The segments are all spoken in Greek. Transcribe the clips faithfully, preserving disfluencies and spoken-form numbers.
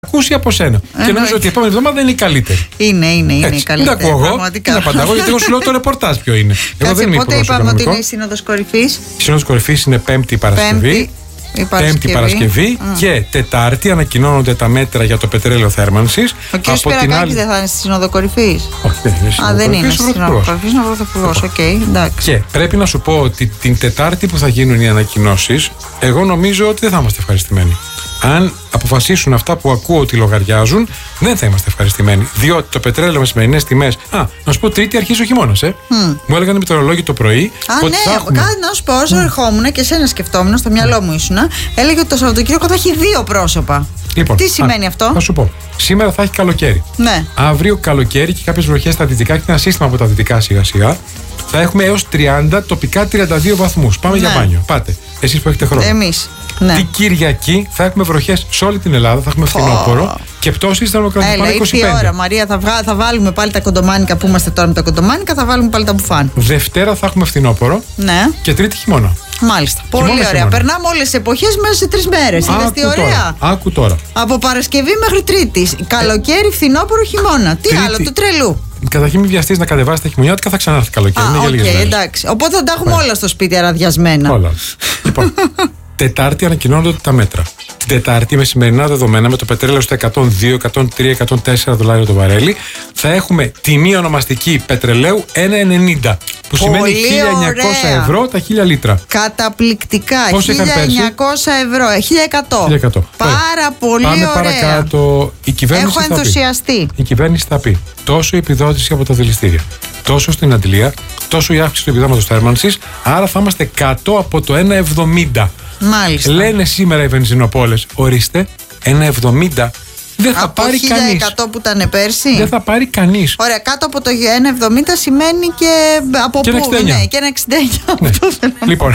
ακούσει από σένα. Ε, και νομίζω ότι η επόμενη εβδομάδα είναι η καλύτερη. Είναι, είναι, είναι η καλύτερη. Δεν τα ακούω εγώ. Δεν απαντάω εγώ, γιατί εγώ σου λέω το ρεπορτάζ ποιο είναι. Εγώ δεν είμαι πότε είπαμε ότι είναι η Σύνοδος Κορυφής? Η Σύνοδος Κορυφής είναι Πέμπτη Παρασκευή. Η Παρασκευή. Πέμπτη Παρασκευή mm. και Τετάρτη ανακοινώνονται τα μέτρα για το πετρέλαιο θέρμανσης. Ο κ. Σπυρακάκης άλλη... δεν θα είναι στη Σύνοδο Κορυφής? Όχι, δεν είναι. Α, δεν είναι στη Σύνοδο Κορυφής, είναι ο Πρωθυπουργός. Οκ, εντάξει. Και πρέπει να σου πω ότι την Τετάρτη που θα γίνουν οι ανακοινώσεις, εγώ νομίζω ότι δεν θα είμαστε ευχαριστημένοι. Αν αποφασίσουν αυτά που ακούω ότι λογαριάζουν, δεν θα είμαστε ευχαριστημένοι. Διότι το πετρέλαιο με σημερινές τιμές. Α, να σου πω, Τρίτη αρχίζει ο χειμώνας, ε. Mm. Μου έλεγαν οι μετεωρολόγοι το πρωί. Α, ότι ναι, θα έχουμε... κάτι να σου πω, όσο mm. ερχόμουν και εσένα σκεφτόμουν, στο μυαλό μου ήσουν, έλεγε ότι το Σαββατοκύριακο θα έχει δύο πρόσωπα. Λοιπόν, τι σημαίνει α, αυτό? Θα σου πω. Σήμερα θα έχει καλοκαίρι. Ναι. Αύριο καλοκαίρι και κάποιες βροχές στα δυτικά και ένα σύστημα από τα δυτικά σιγά-σιγά. Θα έχουμε έως τριάντα, τοπικά τριάντα δύο βαθμούς. Πάμε ναι. για μπάνιο. Πάτε. Εσείς που έχετε χρόνο. Εμείς. Ναι. Την Κυριακή θα έχουμε βροχές σε όλη την Ελλάδα. Θα έχουμε φθινόπωρο oh. και πτώσεις στα θερμοκρασία πάνω είκοσι πέντε. Έλα, ήρθε η ώρα, Μαρία. Θα, βγα... θα βάλουμε πάλι τα κοντομάνικα που είμαστε τώρα με τα κοντομάνικα. Θα βάλουμε πάλι τα μπουφάν. Δευτέρα θα έχουμε φθινόπωρο. Ναι. Και Τρίτη χειμώνα. Μάλιστα. Πολύ χειμώνα, ωραία. χειμώνα. Περνάμε όλες τις εποχές μέσα σε τρεις μέρες. Είδες τι ωραία. Τώρα. Άκου τώρα. Από Παρασκευή μέχρι Τρίτη. Καλοκαίρι, φθινόπωρο, χειμώνα. Τι Τρίτη... άλλο, του τρελού. Καταρχήν μην βιαστείς να κατεβάσεις τα χειμωνιάτικα, θα ξανάρθει καλοκαίρι. Α, οκ, okay, εντάξει. Οπότε θα τα έχουμε όλα στο σπίτι αραδιασμένα. Όλα. Λοιπόν, Τετάρτη ανακοινώνονται τα μέτρα. Την Τετάρτη με σημερινά δεδομένα, με το πετρέλαιο στα εκατόν δύο, εκατόν τρία, εκατόν τέσσερα δολάρια το βαρέλι, θα έχουμε τιμή ονομαστική πετρελαίου ένα ενενήντα. Που πολύ σημαίνει χίλια εννιακόσια ευρώ τα χίλια λίτρα. Καταπληκτικά. χίλια εννιακόσια ευρώ, χίλια εκατό. χίλια εκατό. Πάρα Ωραία. πολύ Πάμε ωραία. παρακάτω. Η κυβέρνηση Έχω θα ενθουσιαστεί. πει. Η κυβέρνηση θα πει τόσο η επιδότηση από τα δηληστήρια, τόσο στην αντλία, τόσο η αύξηση του επιδόματος θέρμανσης. Άρα θα είμαστε κάτω από το ένα από Μάλιστα. Λένε σήμερα οι βενζινοπόλες, ορίστε, ένα εβδομήντα. Δεν θα από πάρει χίλια εκατό κανείς. Που ήταν πέρσι. Δεν θα πάρει κανείς. Ωραία, κάτω από το ένα εβδομήντα σημαίνει και από και πού? Ναι, και ένα εξήντα εννιά. Ναι. Λοιπόν.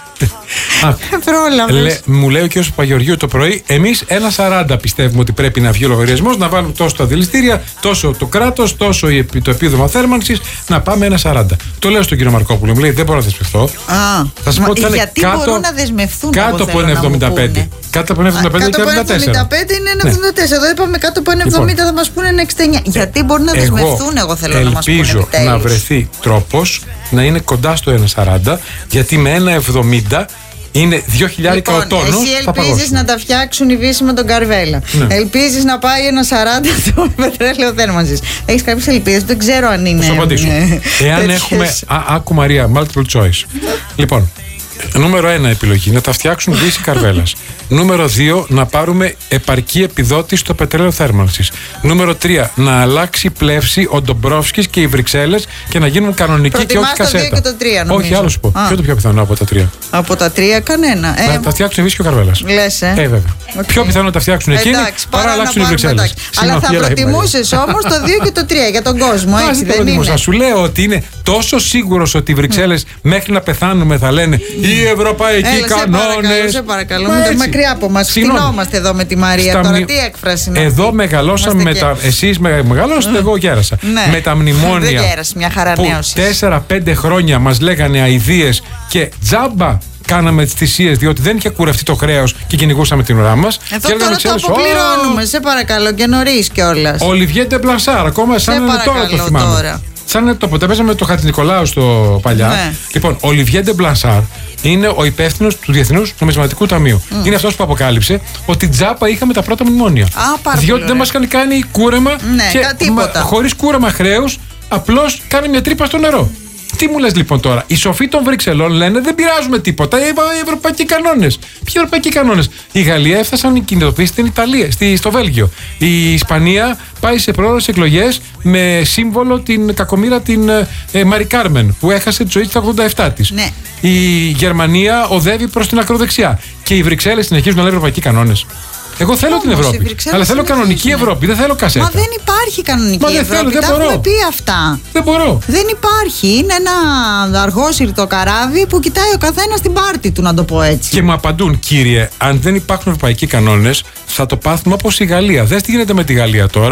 Λε, μου λέει ο κ. Παγεωργίου το πρωί, εμείς ένα σαράντα πιστεύουμε ότι πρέπει να βγει ο λογαριασμός, να βάλουμε τόσο τα δηληστήρια, τόσο το κράτος, τόσο το επίδομα θέρμανσης, να πάμε ένα σαράντα. Το λέω στον κύριο Μαρκόπουλο, μου λέει δεν μπορώ να δεσμευτώ. Α, θα σας μα, πω ότι γιατί κάτω, μπορούν να δεσμευτούν κάτω από ένα εβδομήντα πέντε. Κάτω από ένα εβδομήντα πέντε είναι ένα εβδομήντα πέντε είναι ένα εβδομήντα τέσσερα. Εδώ είπαμε κάτω από ένα εβδομήντα θα μας πούνε ένα εξήντα εννιά. Γιατί μπορούν να δεσμευτούν, εγώ θέλω να μας πούνε. Ελπίζω να βρεθεί τρόπος να είναι κοντά στο ένα σαράντα, γιατί με ένα εβδομήντα είναι δύο χιλιάδες λοιπόν, ο τόνος. Εσύ ελπίζεις να τα φτιάξουν οι Βύσσοι με τον Καρβέλα. Ναι. Ελπίζεις να πάει ένα σαράντα το πετρέλαιο θέρμανσης. Έχεις κάποιες ελπίδες, δεν ξέρω αν είναι. Θα σου απαντήσω. Εάν έχουμε. Α, άκου Μαρία, multiple choice. Λοιπόν, νούμερο ένα επιλογή, να τα φτιάξουν Βύσσοι Καρβέλας. Νούμερο δύο, να πάρουμε επαρκή επιδότηση στο πετρέλαιο θέρμανσης. Νούμερο τρία, να αλλάξει πλεύση ο Ντομπρόφσκης και οι Βρυξέλλες και να γίνουν κανονικοί και όχι κασέτα. Το δύο και το τρία, νομίζω. Όχι, άλλο σου πω. Ποιο είναι το πιο πιθανό από τα τρία? Από τα τρία, κανένα. Να ε, τα φτιάξουν οι Βύσσοι και ο Καρβέλας. Λες, ε. Ε, βέβαια. Okay. Πιο πιθανό να τα φτιάξουν εκείνοι παρά να αλλάξουν οι Βρυξέλλες. Αλλά θα προτιμούσες όμως το δύο και το τρία για τον κόσμο, έτσι δεν είναι? Θα σου λέω ότι είναι τόσο σίγουρος ότι οι Βρυξέλλες μέχρι να πεθάνουμε θα λένε οι ευρωπαϊκοί κανόνες. Σε παρακαλώ, μην μακριά από μας. Φτηνόμαστε εδώ με τη Μαρία. Στα τώρα μνη... τι έκφραση είναι? Εδώ μεγαλώσαμε με τα. Εσείς μεγαλώσατε, εγώ γέρασα. Ναι. Με τα μνημόνια. Δεν γέρασε, μια χαρά νέωση. Τέσσερα πέντε χρόνια μας λέγανε αηδίες και τζάμπα κάναμε τις θυσίες, διότι δεν είχε κουρευτεί το χρέος και κυνηγούσαμε την ουρά μας. Εδώ και τώρα το αποπληρώνουμε, oh! σε παρακαλώ, και νωρίς κιόλας. Ο Ολιβιέ Ντεμπλανσάρ, ακόμα σαν είναι τώρα το θυμάμαι. Τώρα. Σαν είναι το ποτέ παίζαμε το Χατζηνικολάου στο παλιά. Ναι. Λοιπόν, ο Ολιβιέ Ντεμπλανσάρ είναι ο υπεύθυνος του Διεθνούς Νομισματικού Ταμείου. Mm. Είναι αυτός που αποκάλυψε ότι τζάπα είχαμε τα πρώτα μνημόνια. Α, διότι δεν μας είχαν κάνει κούρεμα ναι, και χωρίς κούρεμα χρέους, απλώς κάνει μια τρύπα στο νερό. Τι μου λες λοιπόν τώρα? Οι σοφοί των Βρυξελών λένε δεν πειράζουμε τίποτα. Οι ευρωπαϊκοί κανόνες. Ποιοι ευρωπαϊκοί κανόνες? Η Γαλλία έφτασαν οι κινητοποιήσεις στην Ιταλία, στη, στο Βέλγιο. Η Ισπανία πάει σε πρόορες εκλογές με σύμβολο την κακομοίρα την ε, Μαρι Κάρμεν που έχασε τη ζωή στα ογδόντα επτά της. Ναι. Η Γερμανία οδεύει προς την ακροδεξιά. Και οι Βρυξέλλες συνεχίζουν να λένε ευρωπαϊκοί κανόνες. Εγώ θέλω όμως, την Ευρώπη. Αλλά θέλω κανονική Ευρώπη, δεν θέλω κασέτα. Μα δεν υπάρχει κανονική Μα δεν Ευρώπη. Θέλω, δεν τα μπορώ. Έχουμε πει αυτά. Δεν μπορώ. Δεν υπάρχει. Είναι ένα αργόσυρτο καράβι που κοιτάει ο καθένας την πάρτη του, να το πω έτσι. Και μου απαντούν, κύριε, αν δεν υπάρχουν ευρωπαϊκοί κανόνες, θα το πάθουμε όπως η Γαλλία. Δες τι γίνεται με τη Γαλλία τώρα,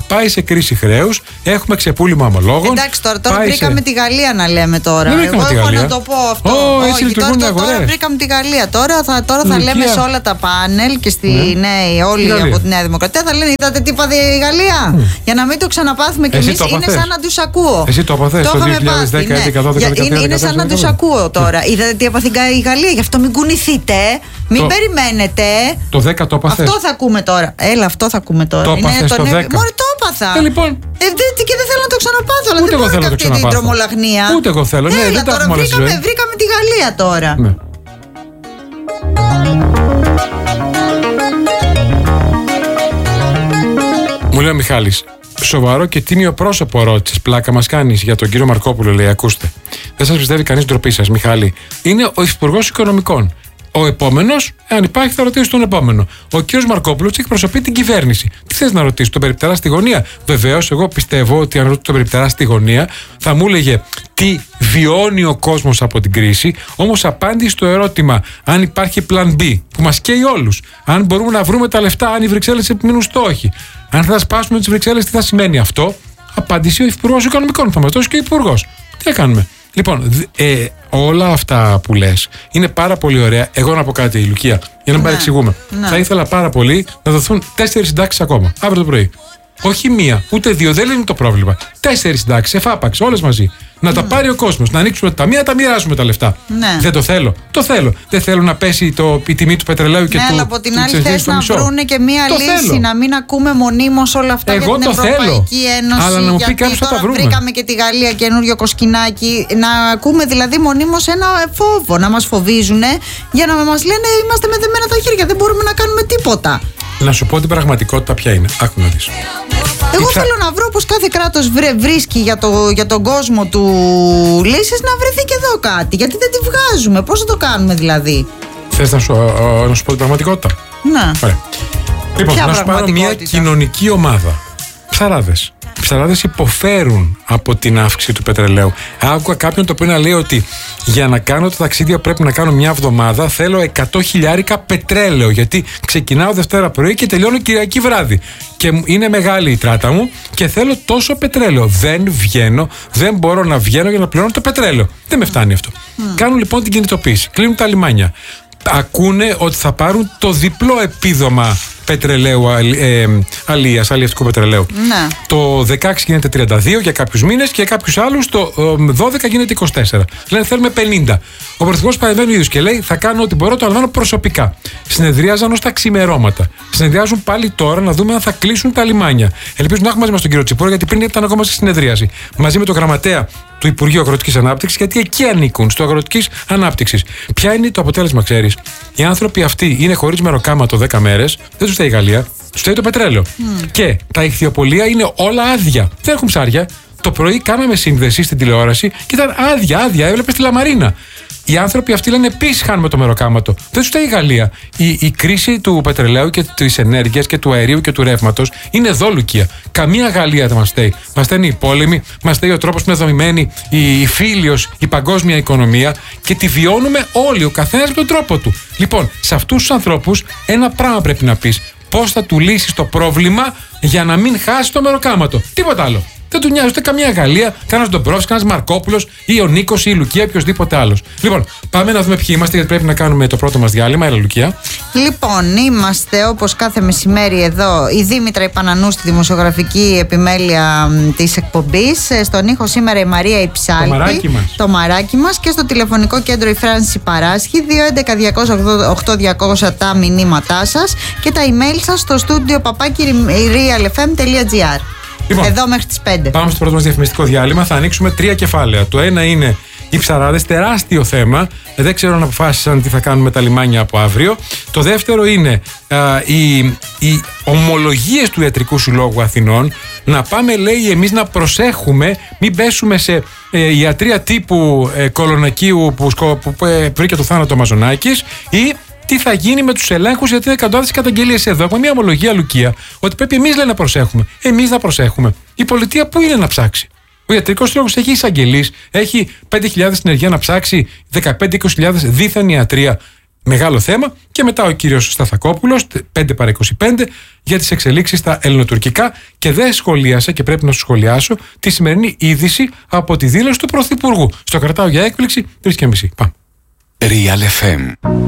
πάει σε κρίση χρέους, έχουμε ξεπούλημα ομολόγων. Εντάξει, τώρα, τώρα βρήκαμε σε... τη Γαλλία να λέμε τώρα. Δεν Εγώ έχω να το πω αυτό. Oh, Όχι, έτσι τώρα, τώρα, τώρα βρήκαμε τη Γαλλία. Τώρα θα, τώρα θα λέμε σε όλα τα πάνελ και στη ναι. νέα, όλοι από τη Νέα Δημοκρατία θα λένε: είδατε τι είπατε η Γαλλία. Mm. Για να μην το ξαναπάθουμε κι εμείς, είναι σαν να τους ακούω. Εσύ το απαθές το, το δύο χιλιάδες δέκα, έντεκα, δώδεκα, δεκατρία. Είναι σαν να τους ακούω τώρα. Είδατε τι έπαθε η Γαλλία, γι' αυτό μην κουνηθείτε. Μην περιμένετε. Το δέκα το απαθές. Αυτό θα ακούμε τώρα. Έλα, αυτό θα ακούμε τώρα. Το απαθές το δέκα. Μόνο το έπαθα. Ε, λοιπόν. Ε, δε, και δεν θέλω να το ξαναπάθω, αλλά ούτε δεν εγώ θέλω να αυτή την τρομολαγνία. Ούτε εγώ θέλω. Ναι, Έλα, δεν τώρα τα βρήκαμε, βρήκαμε τη Γαλλία τώρα. Ναι. Μου λέει ο Μιχάλης, σοβαρό και τίμιο πρόσωπο ρώτησες. Πλάκα μας κάνεις για τον κύριο Μαρκόπουλο, λέει. Ακούστε. Δεν σας πιστεύει κανείς, ντροπή σας, Μιχάλη. Είναι ο Υφυπουργός Οικονομικών. Ο επόμενος, αν υπάρχει, θα ρωτήσει τον επόμενο. Ο κύριος Μαρκόπουλος εκπροσωπεί την κυβέρνηση. Τι θες να ρωτήσει, τον περιπτερά στη γωνία? Βεβαίως, εγώ πιστεύω ότι αν ρωτήσω τον περιπτερά στη γωνία, θα μου έλεγε τι βιώνει ο κόσμος από την κρίση. Όμως, απάντηση στο ερώτημα αν υπάρχει πλαν B, που μας καίει όλους, αν μπορούμε να βρούμε τα λεφτά, αν οι Βρυξέλλες επιμείνουν στο όχι, αν θα σπάσουμε τις Βρυξέλλες, τι θα σημαίνει αυτό? Απάντηση ο Υφυπουργός Οικονομικών. Θα μας δώσει και ο Υπουργός. Τι θα κάνουμε? Λοιπόν, ε, όλα αυτά που λες είναι πάρα πολύ ωραία. Εγώ να πω κάτι, Λουκία, για να μην παρεξηγούμε. Ναι. Θα ήθελα πάρα πολύ να δοθούν τέσσερις συντάξεις ακόμα, αύριο το πρωί. Όχι μία, ούτε δύο, δεν είναι το πρόβλημα. Τέσσερις συντάξεις, εφάπαξ, όλες μαζί. Να mm. τα πάρει ο κόσμος, να ανοίξουμε τα μία, τα μοιράσουμε τα λεφτά. Ναι. Δεν το θέλω. Το θέλω. Δεν θέλω να πέσει το, η τιμή του πετρελαίου και ναι, του. Αλλά από την άλλη θες να βρούνε και μία το λύση, θέλω. Να μην ακούμε μονίμως όλα αυτά Εγώ για την Ευρωπαϊκή θέλω. Ένωση. Αλλά να μου πει κάποιος θα τα βρούμε. Βρήκαμε και τη Γαλλία καινούριο κοσκινάκι. Να ακούμε δηλαδή μονίμως ένα φόβο, να μας φοβίζουν για να μας λένε είμαστε με δεμένα τα χέρια, δεν μπορούμε να κάνουμε τίποτα. Να σου πω την πραγματικότητα ποια είναι. Άκου να δεις. Εγώ Ήψα... θέλω να βρω πως κάθε κράτος βρίσκει για, το, για τον κόσμο του λύσεις, να βρεθεί και εδώ κάτι. Γιατί δεν τη βγάζουμε, πώς θα το κάνουμε δηλαδή? Θες να σου, να σου πω την πραγματικότητα? Ναι. Ωραία. Λοιπόν, ποια να σου πάρω μια κοινωνική ομάδα. Ψαράδες. Οι ψαράδες υποφέρουν από την αύξηση του πετρελαίου. Άκουγα κάποιον το οποίο να λέει ότι για να κάνω τα ταξίδια πρέπει να κάνω μια εβδομάδα, θέλω εκατό χιλιάρικα πετρέλαιο. Γιατί ξεκινάω Δευτέρα πρωί και τελειώνω Κυριακή βράδυ. Και είναι μεγάλη η τράτα μου και θέλω τόσο πετρέλαιο. Δεν βγαίνω, δεν μπορώ να βγαίνω για να πληρώνω το πετρέλαιο. Δεν με φτάνει αυτό. Mm. Κάνουν λοιπόν την κινητοποίηση. Κλείνουν τα λιμάνια. Ακούνε ότι θα πάρουν το διπλό επίδομα πετρελαίου, ε, αλίας, αλλιευτικού πετρελαίου. Ναι. Το δεκαέξι γίνεται τριάντα δύο για κάποιους μήνες και για κάποιους άλλους το ε, δώδεκα γίνεται είκοσι τέσσερα. Λένε θέλουμε πενήντα. Ο Πρωθυπουργός παρεμβαίνει ο ίδιος και λέει θα κάνω ό,τι μπορώ, το αναλαμβάνω προσωπικά. Συνεδρίαζαν ως τα ξημερώματα. Συνεδριάζουν πάλι τώρα να δούμε αν θα κλείσουν τα λιμάνια. Ελπίζω να έχουμε μαζί μας τον κύριο Τσιπόρα, γιατί πριν ήταν ακόμα στη συνεδρίαση. Μαζί με τον γραμματέα του Υπουργείου Αγροτικής Ανάπτυξης, γιατί εκεί ανήκουν, στο Αγροτικής Ανάπτυξης. Ποια είναι το αποτέλεσμα, ξέρεις? Οι άνθρωποι αυτοί είναι χωρίς μεροκάματο δέκα μέρες, δεν τους φταίει η Γαλλία, τους φταίει το πετρέλαιο. Mm. Και τα ηχθειοπολεία είναι όλα άδεια. Δεν έχουν ψάρια. Το πρωί κάναμε σύνδεση στην τηλεόραση και ήταν άδεια, άδεια. Έβλεπες τη λαμαρίνα. Οι άνθρωποι αυτοί λένε επίσης χάνουμε το μεροκάματο. Δεν τους φταίει η Γαλλία. Η, η κρίση του πετρελαίου και της ενέργειας και του αερίου και του ρεύματος είναι εδώ, Λουκία. Καμία Γαλλία δεν μας φταίει. Μας φταίνει οι πόλεμοι, μας φταίει ο τρόπος που είναι δομημένη η, η φίλιος, η παγκόσμια οικονομία και τη βιώνουμε όλοι, ο καθένας με τον τρόπο του. Λοιπόν, σε αυτούς τους ανθρώπους ένα πράγμα πρέπει να πεις. Πώς θα του λύσεις το πρόβλημα για να μην χάσει το μεροκάματο. Τίποτα άλλο. Δεν του νοιάζει ούτε καμία Γαλλία, κανένα Ντομπρόφσκι, κανένα Μαρκόπουλος ή ο Νίκος ή η Λουκία, οποιοδήποτε άλλο. Λοιπόν, πάμε να δούμε ποιοι είμαστε, γιατί πρέπει να κάνουμε το πρώτο μας διάλειμμα. Έλα, Λουκία. Λοιπόν, είμαστε όπως κάθε μεσημέρι εδώ η Δήμητρα Ιπανανού στη δημοσιογραφική επιμέλεια της εκπομπής. Στον ήχο σήμερα η Μαρία Υψάλτη. Το μαράκι μας. Το μαράκι μας και στο τηλεφωνικό κέντρο η Φράνση Παράσχη. δύο έντεκα διακόσια οκτώ διακόσια τα μηνύματά σας και τα email σας στο στούντιο παπάκι realfm τελεία gr. Λοιπόν, εδώ μέχρι τις πέντε. Πάμε στο πρώτο μας διαφημιστικό διάλειμμα. Θα ανοίξουμε τρία κεφάλαια. Το ένα είναι οι ψαράδες, τεράστιο θέμα. Δεν ξέρω αν αποφάσισαν τι θα κάνουν με τα λιμάνια από αύριο. Το δεύτερο είναι α, οι, οι ομολογίες του Ιατρικού Συλλόγου Αθηνών. Να πάμε, λέει, εμείς να προσέχουμε, μην πέσουμε σε ε, ιατρία τύπου ε, κολονακίου που, που, που ε, βρήκε το θάνατο ο Μαζονάκης, ή τι θα γίνει με τους ελέγχους, γιατί είναι εκατοντάδες καταγγελίες εδώ. Έχουμε μια ομολογία, Λουκία, ότι πρέπει εμείς, λέει, να προσέχουμε. Εμείς να προσέχουμε. Η πολιτεία πού είναι να ψάξει? Ο Ιατρικός Σύλλογος έχει εισαγγελείς, έχει πέντε χιλιάδες συνεργεία να ψάξει, δεκαπέντε με είκοσι χιλιάδες δίθεν ιατρία. Μεγάλο θέμα. Και μετά ο κύριος Σταθακόπουλος, πέντε παρά είκοσι πέντε, για τις εξελίξεις στα ελληνοτουρκικά και δεν σχολίασε, και πρέπει να σου σχολιάσω, τη σημερινή είδηση από τη δήλωση του Πρωθυπουργού. Στο κρατάω για έκπληξη, τρεις και μισή. Πάμε. Real εφ εμ.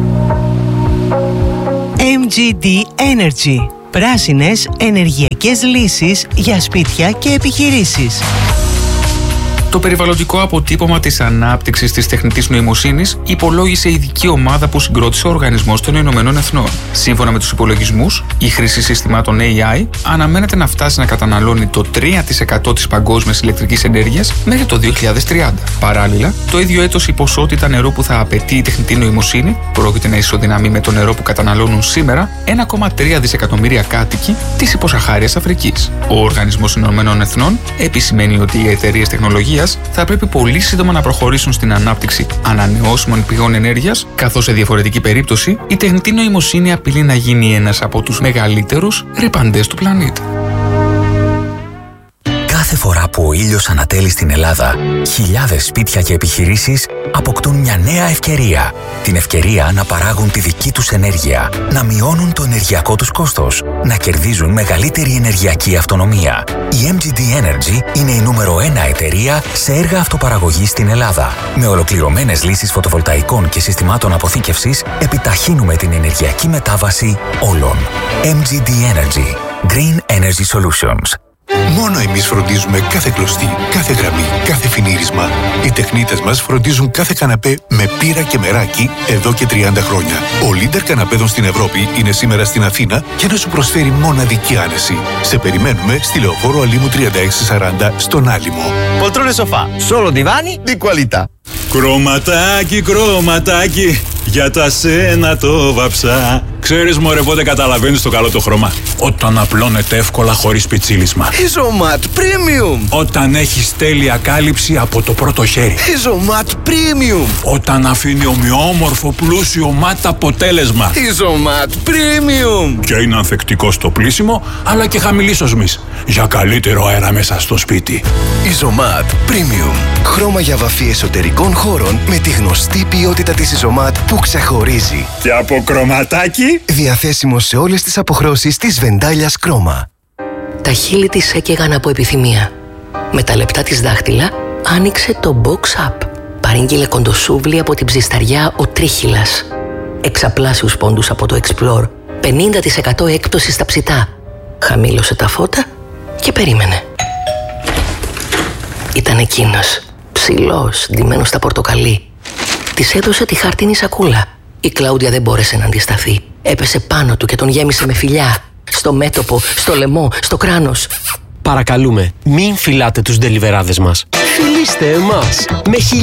εμ τζι ντι Energy. Πράσινες ενεργειακές λύσεις για σπίτια και επιχειρήσεις. Το περιβαλλοντικό αποτύπωμα της ανάπτυξης της τεχνητής νοημοσύνης υπολόγισε ειδική ομάδα που συγκρότησε ο Οργανισμός των Ηνωμένων Εθνών. Σύμφωνα με τους υπολογισμούς, η χρήση συστημάτων έι άι αναμένεται να φτάσει να καταναλώνει το τρία τοις εκατό της παγκόσμιας ηλεκτρικής ενέργειας μέχρι το δύο χιλιάδες τριάντα. Παράλληλα, το ίδιο έτος η ποσότητα νερού που θα απαιτεί η τεχνητή νοημοσύνη πρόκειται να ισοδυναμεί με το νερό που καταναλώνουν σήμερα ένα κόμμα τρία δισεκατομμύρια κάτοικοι της υποσαχάριας Αφρικής. Ο Οργανισμός Ηνωμένων Εθνών επισημαίνει ότι οι εταιρείες τεχνολογίας θα πρέπει πολύ σύντομα να προχωρήσουν στην ανάπτυξη ανανεώσιμων πηγών ενέργειας, καθώς σε διαφορετική περίπτωση η τεχνητή νοημοσύνη απειλεί να γίνει ένας από τους μεγαλύτερους ρυπαντές του πλανήτη. Κάθε φορά που ο ήλιος ανατέλει στην Ελλάδα, χιλιάδες σπίτια και επιχειρήσεις αποκτούν μια νέα ευκαιρία. Την ευκαιρία να παράγουν τη δική τους ενέργεια, να μειώνουν το ενεργειακό τους κόστος, να κερδίζουν μεγαλύτερη ενεργειακή αυτονομία. Η εμ τζι ντι Energy είναι η νούμερο ένα εταιρεία σε έργα αυτοπαραγωγής στην Ελλάδα. Με ολοκληρωμένες λύσεις φωτοβολταϊκών και συστημάτων αποθήκευσης, επιταχύνουμε την ενεργειακή μετάβαση όλων. εμ τζι ντι Energy. Green Energy Solutions. Μόνο εμείς φροντίζουμε κάθε κλωστή, κάθε γραμμή, κάθε φινίρισμα. Οι τεχνίτες μας φροντίζουν κάθε καναπέ με πύρα και μεράκι εδώ και τριάντα χρόνια. Ο leader καναπέδων στην Ευρώπη είναι σήμερα στην Αθήνα για να σου προσφέρει μοναδική άνεση. Σε περιμένουμε στη Λεωφόρο Αλήμου τριάντα έξι σαράντα στον Άλυμο. Poltrone sofà, solo divani di qualità. Κρωματάκι, κρωματάκι, για τα σένα το βαψά. Ξέρεις μωρέ πότε καταλαβαίνεις το καλό το χρώμα? Όταν απλώνεται εύκολα χωρίς πιτσίλισμα. Isomat Premium. Όταν έχεις τέλεια κάλυψη από το πρώτο χέρι. Isomat Premium. Όταν αφήνει ομοιόμορφο πλούσιο ματ αποτέλεσμα. Isomat Premium. Και είναι ανθεκτικό στο πλύσιμο, αλλά και χαμηλής οσμής, για καλύτερο αέρα μέσα στο σπίτι. Isomat Premium. Χρώμα για βαφή εσωτερικών χώρων με τη γνωστή ποιότητα της Isomat που ξεχωρίζει. Και από κρωματάκι. Διαθέσιμο σε όλες τις αποχρώσεις της Βεντάλιας Κρόμα. Τα χείλη της έκαιγαν από επιθυμία. Με τα λεπτά της δάχτυλα άνοιξε το Box Up. Παρήγγειλε κοντοσούβλι από την ψισταριά ο Τρίχυλας. Εξαπλάσιους πόντους από το Explore. πενήντα τοις εκατό έκπτωση στα ψητά. Χαμήλωσε τα φώτα και περίμενε. Ήταν εκείνος, ψηλός, ντυμένος στα πορτοκαλί. Της έδωσε τη χάρτινη σακούλα. Η Κλάουδια δεν μπόρεσε να αντισταθεί. Έπεσε πάνω του και τον γέμισε με φιλιά. Στο μέτωπο, στο λαιμό, στο κράνος. Παρακαλούμε, μην φυλάτε τους ντελιβεράδες μας. Φιλήστε εμάς. Με